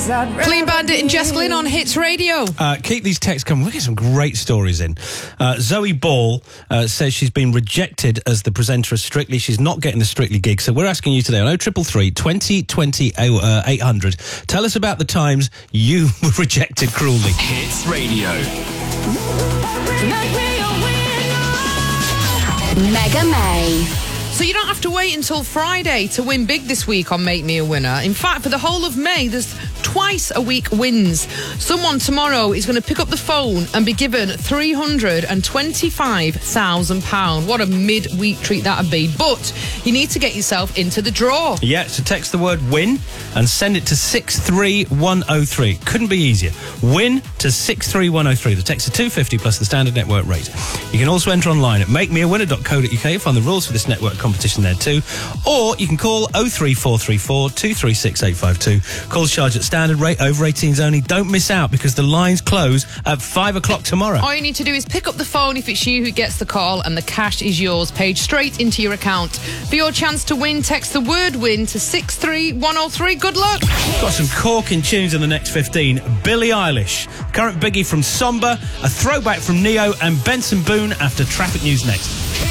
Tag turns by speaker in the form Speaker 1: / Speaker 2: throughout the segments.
Speaker 1: Clean Bandit and Jess Glynn on Hits Radio.
Speaker 2: Keep these texts coming. We'll get some great stories in. Zoe Ball says she's been rejected as the presenter of Strictly. She's not getting the Strictly gig. So we're asking you today on 0333 20 20 800. Tell us about the times you were rejected cruelly.
Speaker 3: Hits Radio.
Speaker 4: Mega May.
Speaker 1: So you don't have to wait until Friday to win big this week on Make Me a Winner. In fact, for the whole of May, there's twice a week wins. Someone tomorrow is going to pick up the phone and be given £325,000. What a mid-week treat that would be. But you need to get yourself into the draw.
Speaker 2: Yeah, so text the word WIN and send it to 63103. Couldn't be easier. WIN to 63103. The text is $2.50 plus the standard network rate. You can also enter online at makemeawinner.co.uk. Find the rules for this network competition there too. Or you can call 03434 236 852. Calls charged at standard rate, over 18s only. Don't miss out because the lines close at 5 o'clock tomorrow.
Speaker 1: All you need to do is pick up the phone if it's you who gets the call, and the cash is yours, paid straight into your account. For your chance to win, text the word WIN to 63103. Good luck.
Speaker 2: Got some corking tunes in the next 15. Billie Eilish, current biggie from Somber, a throwback from Neo, and Benson Boone after traffic news next.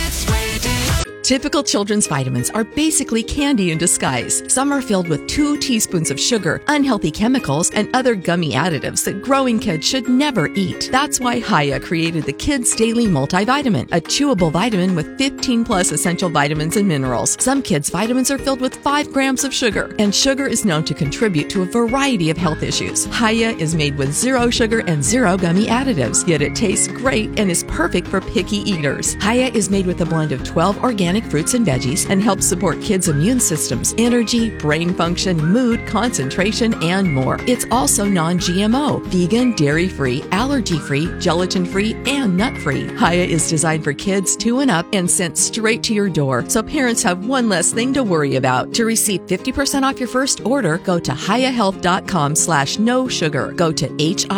Speaker 5: Typical children's vitamins are basically candy in disguise. Some are filled with 2 teaspoons of sugar, unhealthy chemicals, and other gummy additives that growing kids should never eat. That's why Hiya created the Kids Daily Multivitamin, a chewable vitamin with 15 plus essential vitamins and minerals. Some kids' vitamins are filled with 5 grams of sugar, and sugar is known to contribute to a variety of health issues. Hiya is made with 0 sugar and 0 gummy additives, yet it tastes great and is perfect for picky eaters. Hiya is made with a blend of 12 organic fruits and veggies and helps support kids' immune systems, energy, brain function, mood, concentration, and more. It's also non-GMO, vegan, dairy-free, allergy-free, gelatin-free, and nut-free. Hiya is designed for kids 2 and up and sent straight to your door, so parents have one less thing to worry about. To receive 50% off your first order, go to hiyahealth.com/no sugar. Go to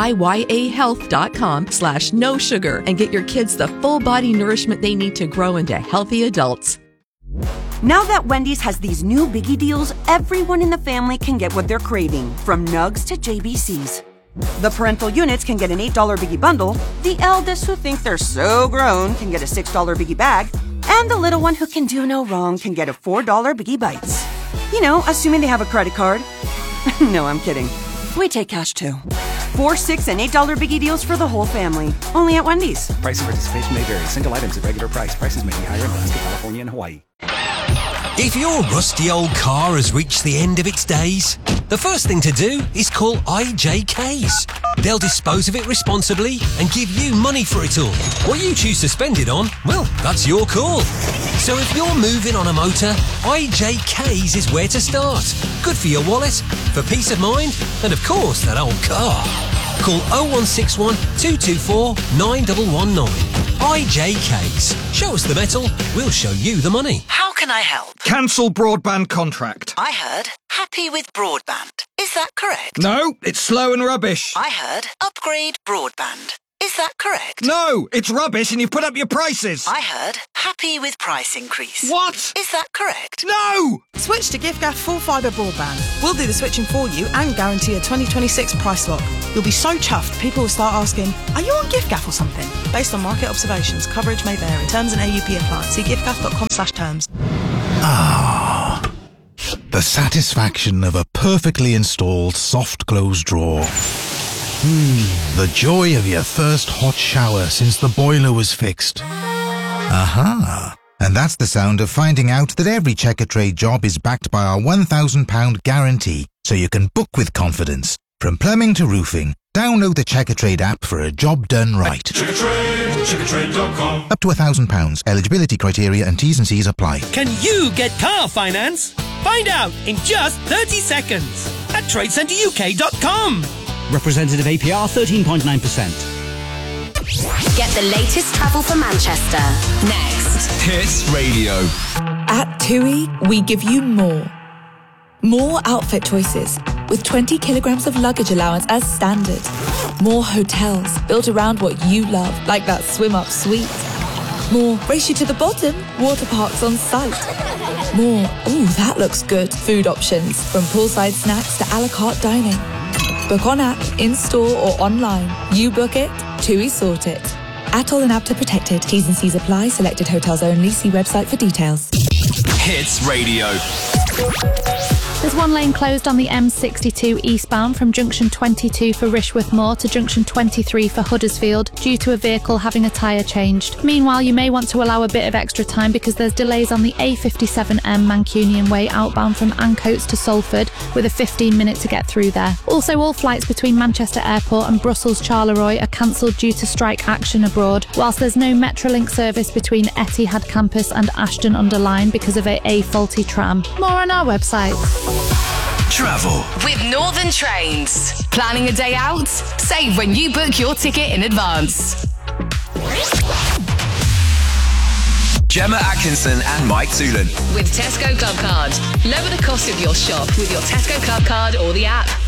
Speaker 5: hiyahealth.com/no sugar and get your kids the full body nourishment they need to grow into healthy adults.
Speaker 6: Now that Wendy's has these new biggie deals, everyone in the family can get what they're craving, from nugs to JBCs. The parental units can get an $8 biggie bundle, the eldest who think they're so grown can get a $6 biggie bag, and the little one who can do no wrong can get a $4 biggie bites. You know, assuming they have a credit card. No, I'm kidding. We take cash too. 4, 6, and $8 biggie deals for the whole family. Only at Wendy's.
Speaker 7: Price and participation may vary. Single items at regular price. Prices may be higher in Alaska, California, and Hawaii.
Speaker 8: If your rusty old car has reached the end of its days, the first thing to do is call IJKs. They'll dispose of it responsibly and give you money for it all. What you choose to spend it on, well, that's your call. So if you're moving on a motor, IJKs is where to start. Good for your wallet, for peace of mind, and of course that old car. Call 0161 224 9119. IJKs. Show us the metal, we'll show you the money.
Speaker 9: How can I help?
Speaker 10: Cancel broadband contract.
Speaker 9: I heard happy with broadband. Is that correct?
Speaker 10: No, it's slow and rubbish.
Speaker 9: I heard upgrade broadband. Is that correct?
Speaker 10: No, it's rubbish and you put up your prices.
Speaker 9: I heard happy with price increase.
Speaker 10: What?
Speaker 9: Is that correct?
Speaker 10: No!
Speaker 11: Switch to giffgaff full fibre broadband. We'll do the switching for you and guarantee a 2026 price lock. You'll be so chuffed, people will start asking, are you on giffgaff or something? Based on market observations, coverage may vary. Terms and AUP apply. See giffgaff.com/terms.
Speaker 12: Ah, the satisfaction of a perfectly installed soft close drawer. The joy of your first hot shower since the boiler was fixed. Aha! And that's the sound of finding out that every Checkatrade job is backed by our £1,000 guarantee, so you can book with confidence. From plumbing to roofing, download the Checkatrade app for a job done right. Checkatrade.com. Up to £1,000. Eligibility criteria and T's and C's apply.
Speaker 13: Can you get car finance? Find out in just 30 seconds at TradeCenterUK.com.
Speaker 14: Representative APR 13.9%.
Speaker 4: Get the latest travel for Manchester. Next.
Speaker 3: Hits Radio.
Speaker 15: At TUI, we give you more. More outfit choices, with 20 kilograms of luggage allowance as standard. More hotels built around what you love, like that swim-up suite. More race you to the bottom, water parks on site. More, ooh, that looks good, food options, from poolside snacks to a la carte dining. Book on app, in-store or online. You book it, TUI sort it. Atoll and APTA protected. T's and C's apply. Selected hotels only. See website for details.
Speaker 3: Hits Radio.
Speaker 16: There's one lane closed on the M62 eastbound from junction 22 for Rishworth Moor to junction 23 for Huddersfield due to a vehicle having a tyre changed. Meanwhile, you may want to allow a bit of extra time because there's delays on the A57M Mancunian Way outbound from Ancoats to Salford with a 15-minute to get through there. Also, all flights between Manchester Airport and Brussels Charleroi are cancelled due to strike action abroad, whilst there's no Metrolink service between Etihad Campus and Ashton-under-Lyne because of a faulty tram. More on our website.
Speaker 3: Travel
Speaker 4: with Northern Trains. Planning a day out? Save when you book your ticket in advance.
Speaker 3: Gemma Atkinson and Mike Toolan.
Speaker 4: With Tesco Club Card. Lower the cost of your shop with your Tesco Club Card or the app.